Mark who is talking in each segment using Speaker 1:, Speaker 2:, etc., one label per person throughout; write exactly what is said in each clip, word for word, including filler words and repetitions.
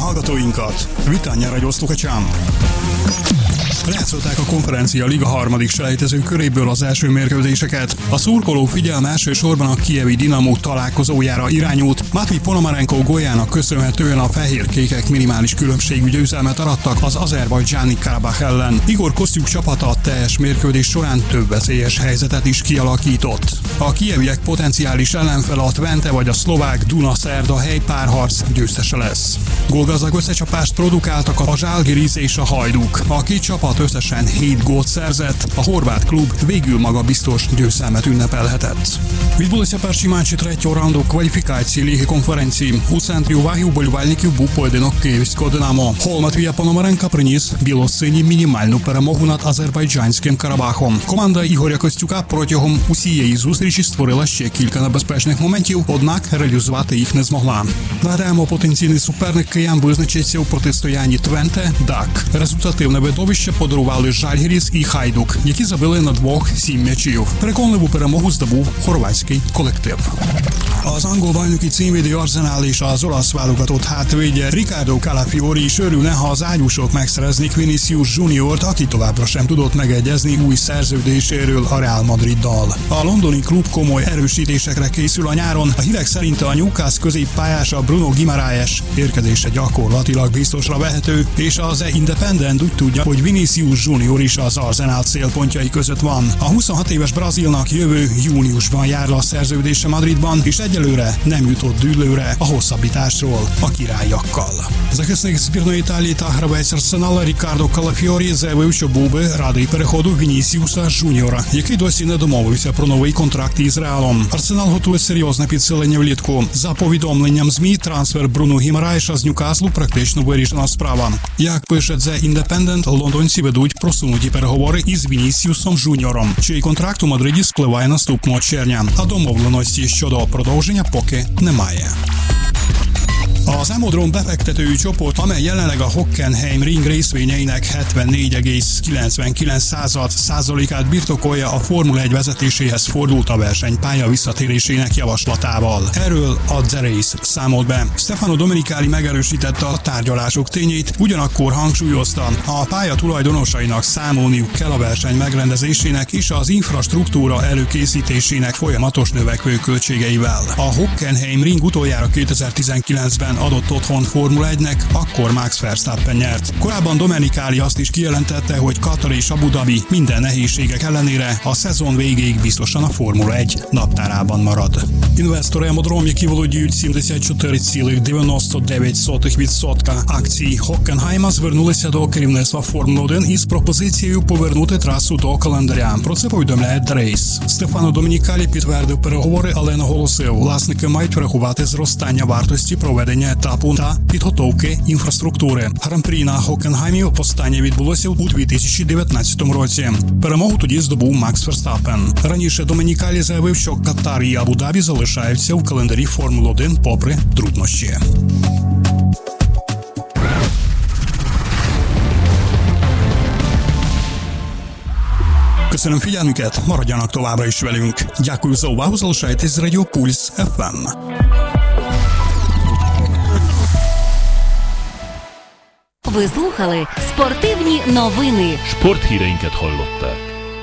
Speaker 1: hallgatóinkat! Vítánnyal radioszluchacsám! Lejátszották a konferencia liga harmadik selejtező köréből az első mérkőzéseket. A szurkolók figyelme elsősorban a kijevi Dinamo találkozójára irányult. Matvij Ponomarenko góljának köszönhetően a fehérkékek minimális különbségű győzelmet arattak az azerbajdzsáni Karabakh ellen. Igor Kosztjuk csapata a teljes mérkőzés során több veszélyes helyzetet is kialakított. A kijeviek potenciális ellenfele a Twente vagy a szlovák Duna-Szerda helypárharc győztese lesz. Gólgazdag összecsapást produkáltak a Žalgiris és a Hajduk. A két csapat összesen hét gólt szerzett, a horvát klub végül magabiztos győzelmet ünnepelhetett. Відбулися перші матчі третього раунду кваліфікації Ліги конференції. У центрі уваги уболівальників був поєдинок київського «Динамо». Гол Матвія Пономаренка приніс білосині мінімальну перемогу над азербайджанським Карабахом. Команда Ігоря Костюка протягом усієї зустрічі створила ще кілька небезпечних моментів, однак реалізувати їх не змогла. Нагадаємо, потенційний суперник киян визначиться у протистоянні Твенте-Дак. Результативне видовище подарували Žalgiris і Hajduk, які забили на двох сім м'ячів. Переконливу перемогу здобув хорватський колектив. Az angol bajnoki címvédő Arsenal és az olasz válogatott hátvédje Ricardo Calafiori is örülne, ha az ágyúsok megszereznék Vinicius Juniort, aki továbbra sem tudott megegyezni új szerződéséről a Real Madriddal. A londoni klub komoly erősítésekre készül a nyáron, a hírek szerint a Newcastle középpályása Bruno Guimaraes érkezése gyakorlatilag biztosra vehető, és az The Independent úgy tudja, hogy Vinicius Junior is az Arsenal célpontjai között van. A huszonhat éves brazilnak jövő júniusban jár le a szerződése Madridban, és egyelőre nem jutott dűlőre a hosszabbításról a királyakkal. Захисник збірної Італії та гравець Арсенала Рікардо Калафіорі заявив, що був би радий переходу Вінісіуса Жуніора, який досі не домовився про новий контракт із Реалом. Арсенал готує серйозне підсилення влітку. За повідомленням ЗМІ, трансфер Бруно Гімараєша з Ньюкаслу практично вирішена справа. Як пише The Independent, лондонці ведуть просунуті переговори із Вінісіусом Жуніором, чий контракт у Мадриді спливає наступного червня, а домовленості щодо продовження поки немає. Az Emodron befektetői csoport, amely jelenleg a Hockenheim Ring részvényeinek hetvennégy egész kilencvenkilenc százalékát birtokolja, a Formula egy vezetéséhez fordult a versenypálya visszatérésének javaslatával. Erről a The Race számolt be. Stefano Domenicali megerősítette a tárgyalások tényét, ugyanakkor hangsúlyozta, a pálya tulajdonosainak számolniuk kell a verseny megrendezésének és az infrastruktúra előkészítésének folyamatos növekvő költségeivel. A Hockenheim Ring utoljára kétezer-tizenkilencben adott otthon Formula egynek, akkor Max Verstappen nyert. Korábban Domenicali azt is kijelentette, hogy Katar és Abu Dhabi minden nehézségek ellenére a szezon végéig biztosan a Formula egy naptárában marad. Інвестори Емодром, які володіють сімдесят чотири цілих дев'яносто дев'ять сотих відсотка акцій Хоккенхайма, звернулися до керівництва Формули один із пропозицією повернути трасу до календаря. Про це повідомляє The Race. Стефано Домінікалі підтвердив переговори, але наголосив, власники мають врахувати зростання вартості проведення етапу та підготовки інфраструктури. Гран-прі на Хоккенхаймі останнє відбулося у дві тисячі дев'ятнадцятому році. Перемогу тоді здобув Макс Верстаппен. Раніше Домінікалі заявив, що Катар і Абу-Дабі залишаються в календарі Формули один попри труднощі. Köszönöm figyelmüket, maradjanak továbbra is velünk. Дякую за увагу, залишайтесь з Радіо Пульс еф ем.
Speaker 2: Ви слухали спортивні новини.
Speaker 3: Sporthíreinket hallották.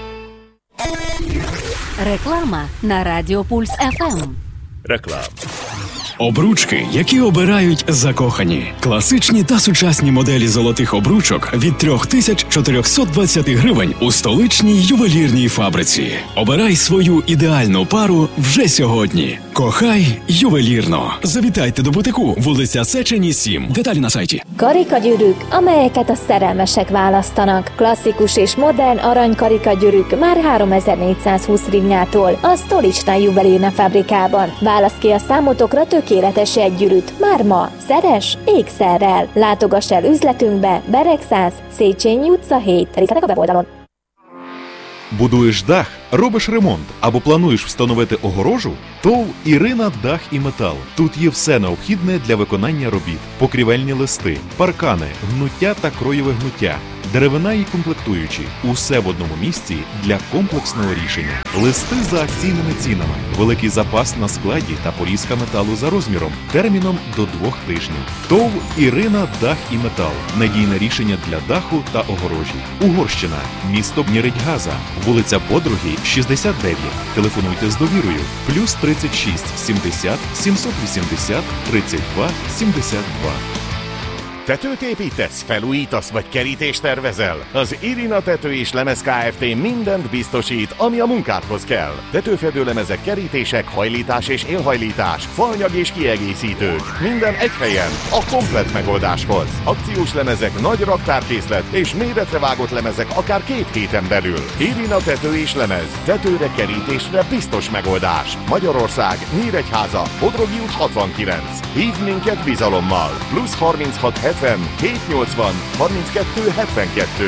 Speaker 2: Реклама на Радіо Пульс еф ем.
Speaker 3: Реклама.
Speaker 4: Обручки, які обирають закохані. Класичні та сучасні моделі золотих обручок від три тисячі чотириста двадцять гривень у столичній ювелірній фабриці. Обирай свою ідеальну пару вже сьогодні. Кохай ювелірно. Завітайте до бутику, вулиця Széchenyi сім. Деталі на сайті.
Speaker 5: Karikagyűrűk, amelyeket a szerelmesek választanak. Klasszikus és modern aranykarikagyűrűk már háromezer-négyszázhúsz hrivnyától a Stolicznai Juvelírna fabrikában. Választ ki a számotokra tökéletes egygyűrűt már ma. Szeres ékszerrel. Látogass el üzletünkbe, Bereg száz, Széchenyi utca hét. Részletek a weboldalon.
Speaker 6: Будуєш дах, робиш ремонт або плануєш встановити огорожу? ТОВ «Ірина Дах і Метал». Тут є все необхідне для виконання робіт. Покрівельні листи, паркани, гнуття та кроєве гнуття, деревина і комплектуючі. Усе в одному місці для комплексного рішення. Листи за акційними цінами, великий запас на складі та порізка металу за розміром, терміном до двох тижнів. ТОВ «Ірина Дах і Метал». Надійне рішення для даху та огорожі. Угорщина. Місто Нєредьгаза. Вулиця Подруги, шістдесят дев'ять. Телефонуйте з довірою. Плюс тридцять шість сімдесят сімсот вісімдесят тридцять два сімдесят два.
Speaker 7: Tetőt építesz, felújítasz vagy kerítést tervezel? Az Irina Tető és Lemez Kft. Mindent biztosít, ami a munkádhoz kell. Tetőfedőlemezek, kerítések, hajlítás és élhajlítás, faanyag és kiegészítők. Minden egy helyen, a komplett megoldáshoz. Akciós lemezek, nagy raktárkészlet és méretre vágott lemezek akár két héten belül. Irina Tető és Lemez. Tetőre, kerítésre biztos megoldás. Magyarország, Nyíregyháza, Bodrogi út hatvankilenc. Hívd minket bizalommal. Plusz harminchat hetven hétszáznyolcvan harminckettő hetvenkettő.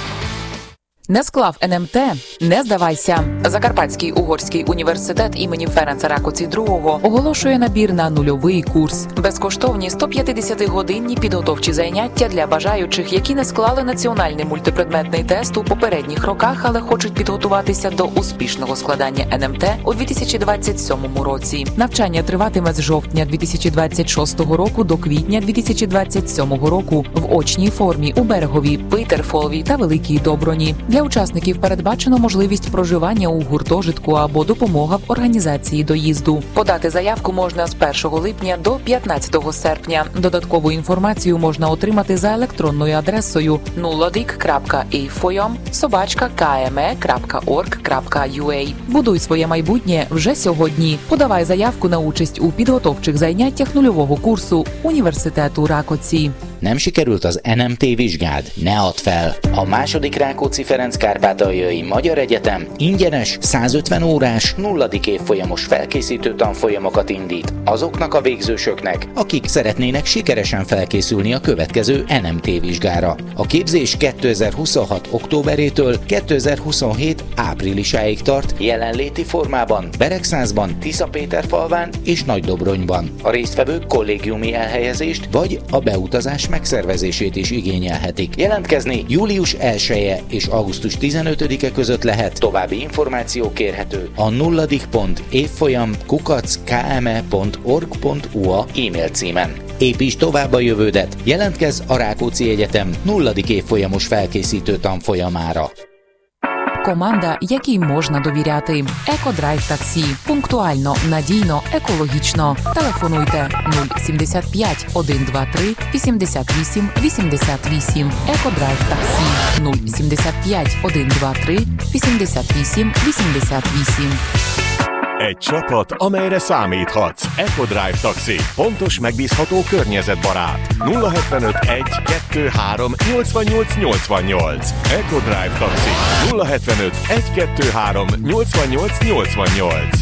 Speaker 8: Не склав ен ем те? Не здавайся. Закарпатський угорський університет імені Ференца Ракоці другого оголошує набір на нульовий курс. Безкоштовні сто п'ятдесятигодинні підготовчі заняття для бажаючих, які не склали національний мультипредметний тест у попередніх роках, але хочуть підготуватися до успішного складання ен ем те у дві тисячі двадцять сьомому році. Навчання триватиме з жовтня дві тисячі двадцять шостого року до квітня дві тисячі двадцять сьомого року в очній формі у Берегові, Питерфолві та Великій Доброні. Для учасників передбачено можливість проживання у гуртожитку або допомога в організації доїзду. Подати заявку можна з першого липня до п'ятнадцятого серпня. Додаткову інформацію можна отримати за електронною адресою nulladik крапка éjfolyam собачка ка ем е крапка орг крапка ю а. Будуй своє майбутнє вже сьогодні. Подавай заявку на участь у підготовчих заняттях нульового курсу Університету Rákóczi.
Speaker 9: Nem sikerült az en em té vizsgád? Ne add fel! A második Rákóczi-Ferenc Kárpátaljai Magyar Egyetem ingyenes, százötven órás, nulladik évfolyamos felkészítő tanfolyamokat indít azoknak a végzősöknek, akik szeretnének sikeresen felkészülni a következő en em té vizsgára. A képzés kétezer-huszonhat októberétől kétezer-huszonhét áprilisáig tart, jelenléti formában Beregszázban, Tiszapéterfalván és Nagydobronyban. A résztvevők kollégiumi elhelyezést vagy a beutazás megszervezését is igényelhetik. Jelentkezni július elseje és augusztus tizenötödike között lehet, további információ kérhető a nulladik pont évfolyam kukac kme pont org pont u a e-mail címen. Építs tovább a jövődet, jelentkezz a Rákóczi Egyetem nulladik évfolyamos felkészítő tanfolyamára.
Speaker 8: Команда, якій можна довіряти. Екодрайв таксі. Пунктуально, надійно, екологічно. Телефонуйте нуль сімдесят п'ять сто двадцять три вісімдесят вісім вісімдесят вісім. Екодрайв таксі. нуль сімдесят п'ять сто двадцять три вісімдесят вісім вісімдесят вісім.
Speaker 7: Egy csapat, amelyre számíthatsz. EcoDrive Taxi. Pontos, megbízható, környezetbarát. nulla hetvenöt egy kettő-három nyolcvannyolc nyolcvannyolc. EcoDrive Taxi. nulla hetvenöt egy kettő-három nyolcvannyolc nyolcvannyolc.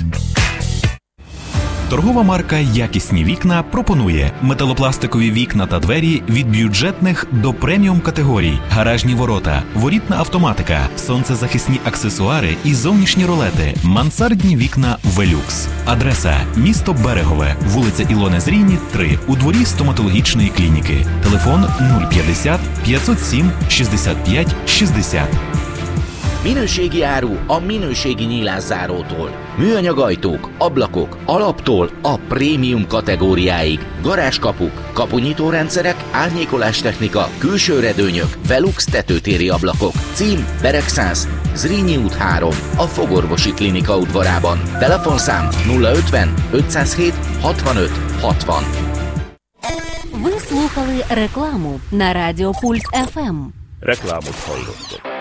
Speaker 10: Торгова марка «Якісні вікна» пропонує металопластикові вікна та двері від бюджетних до преміум категорій, гаражні ворота, ворітна автоматика, сонцезахисні аксесуари і зовнішні ролети, мансардні вікна «Велюкс». Адреса – місто Берегове, вулиця Ілони Зрійні, три, у дворі стоматологічної клініки. Телефон нуль п'ятдесят п'ятсот сім шістдесят п'ять шістдесят.
Speaker 9: Minőségi áru a minőségi nyílászárótól. Műanyag ajtók, ablakok, alaptól a prémium kategóriáig. Garázskapuk, kapunyitórendszerek, árnyékolástechnika, külső redőnyök, Velux tetőtéri ablakok. Cím Beregszáz, Zrínyi út három, a Fogorvosi Klinika udvarában. Telefonszám nulla ötven ötszázhét hatvanöt hatvan.
Speaker 2: Ви слухали рекламу на Радіо Пульс еф ем.
Speaker 3: Reklámot hallottak.